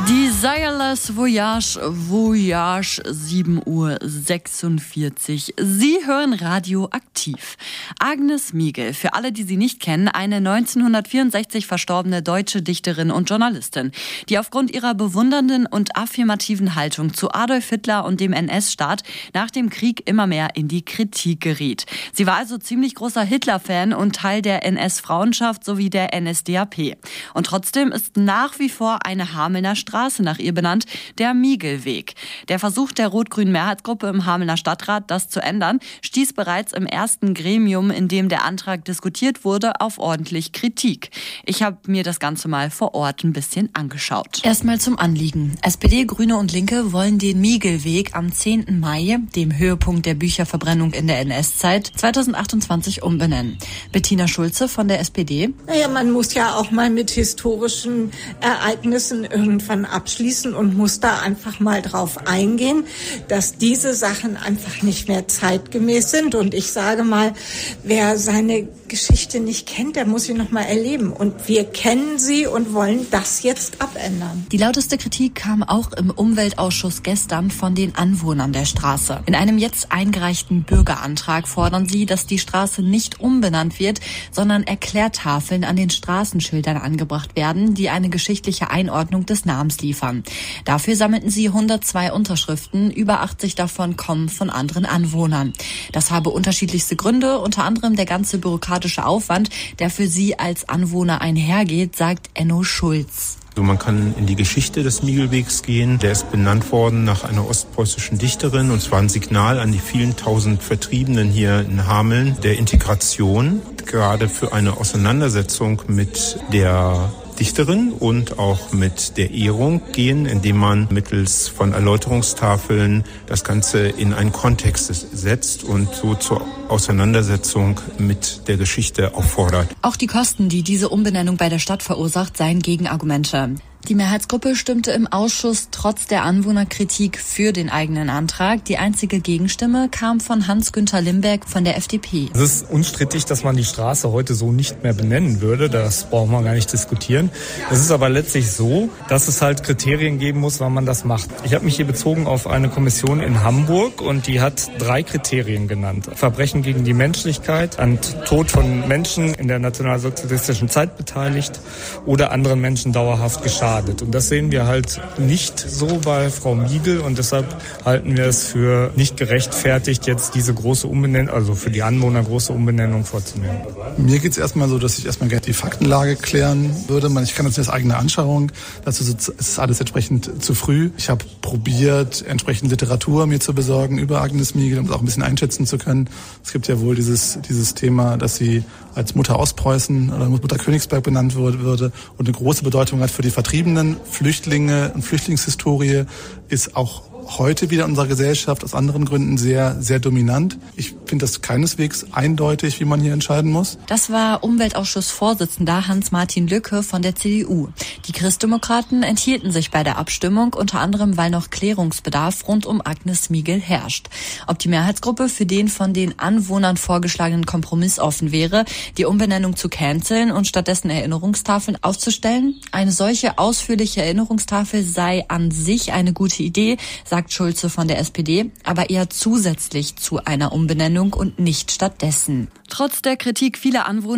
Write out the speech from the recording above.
Desireless Voyage, 7:46 Uhr. Sie hören Radio Aktiv. Agnes Miegel, für alle, die sie nicht kennen, eine 1964 verstorbene deutsche Dichterin und Journalistin, die aufgrund ihrer bewundernden und affirmativen Haltung zu Adolf Hitler und dem NS-Staat nach dem Krieg immer mehr in die Kritik geriet. Sie war also ziemlich großer Hitler-Fan und Teil der NS-Frauenschaft sowie der NSDAP. Und trotzdem ist nach wie vor eine Hamelner Straße nach ihr benannt, der Miegelweg. Der Versuch der rot-grünen Mehrheitsgruppe im Hamelner Stadtrat, das zu ändern, stieß bereits im ersten Gremium, in dem der Antrag diskutiert wurde, auf ordentlich Kritik. Ich habe mir das Ganze mal vor Ort ein bisschen angeschaut. Erstmal zum Anliegen. SPD, Grüne und Linke wollen den Miegelweg am 10. Mai, dem Höhepunkt der Bücherverbrennung in der NS-Zeit, 2028 umbenennen. Bettina Schulze von der SPD. Naja, man muss ja auch mal mit historischen Ereignissen irgendwann abschließen und muss da einfach mal drauf eingehen, dass diese Sachen einfach nicht mehr zeitgemäß sind. Und ich sage mal, wer seine Geschichte nicht kennt, der muss sie noch mal erleben. Und wir kennen sie und wollen das jetzt abändern. Die lauteste Kritik kam auch im Umweltausschuss gestern von den Anwohnern der Straße. In einem jetzt eingereichten Bürgerantrag fordern sie, dass die Straße nicht umbenannt wird, sondern Erklärtafeln an den Straßenschildern angebracht werden, die eine geschichtliche Einordnung des Namens liefern. Dafür sammelten sie 102 Unterschriften, über 80 davon kommen von anderen Anwohnern. Das habe unterschiedlichste Gründe, unter anderem der ganze bürokratische Aufwand, der für sie als Anwohner einhergeht, sagt Enno Schulz. Also man kann in die Geschichte des Miegelwegs gehen. Der ist benannt worden nach einer ostpreußischen Dichterin und zwar ein Signal an die vielen tausend Vertriebenen hier in Hameln der Integration, gerade für eine Auseinandersetzung mit der Dichterin und auch mit der Ehrung gehen, indem man mittels von Erläuterungstafeln das Ganze in einen Kontext setzt und so zur Auseinandersetzung mit der Geschichte auffordert. Auch die Kosten, die diese Umbenennung bei der Stadt verursacht, seien Gegenargumente. Die Mehrheitsgruppe stimmte im Ausschuss trotz der Anwohnerkritik für den eigenen Antrag. Die einzige Gegenstimme kam von Hans-Günther Limberg von der FDP. Es ist unstrittig, dass man die Straße heute so nicht mehr benennen würde. Das brauchen wir gar nicht diskutieren. Es ist aber letztlich so, dass es halt Kriterien geben muss, wann man das macht. Ich habe mich hier bezogen auf eine Kommission in Hamburg und die hat 3 Kriterien genannt. Verbrechen gegen die Menschlichkeit, an Tod von Menschen in der nationalsozialistischen Zeit beteiligt oder anderen Menschen dauerhaft geschadet. Und das sehen wir halt nicht so bei Frau Miegel und deshalb halten wir es für nicht gerechtfertigt, jetzt diese große Umbenennung, also für die Anwohner große Umbenennung vorzunehmen. Mir geht es erstmal so, dass ich erstmal gerne die Faktenlage klären würde. Ich kann jetzt aus eigener Anschauung, dazu ist alles entsprechend zu früh. Ich habe probiert, entsprechend Literatur mir zu besorgen über Agnes Miegel, um es auch ein bisschen einschätzen zu können. Es gibt ja wohl dieses Thema, dass sie als Mutter Ostpreußen oder Mutter Königsberg benannt würde und eine große Bedeutung hat für die Vertriebenen. Flüchtlinge und Flüchtlingshistorie ist auch heute wieder in unserer Gesellschaft aus anderen Gründen sehr, sehr dominant. Ich finde das keineswegs eindeutig, wie man hier entscheiden muss. Das war Umweltausschussvorsitzender Hans-Martin Lücke von der CDU. Die Christdemokraten enthielten sich bei der Abstimmung, unter anderem, weil noch Klärungsbedarf rund um Agnes Miegel herrscht. Ob die Mehrheitsgruppe für den von den Anwohnern vorgeschlagenen Kompromiss offen wäre, die Umbenennung zu canceln und stattdessen Erinnerungstafeln aufzustellen? Eine solche ausführliche Erinnerungstafel sei an sich eine gute Idee, sagt Schulze von der SPD, aber eher zusätzlich zu einer Umbenennung und nicht stattdessen. Trotz der Kritik vieler Anwohner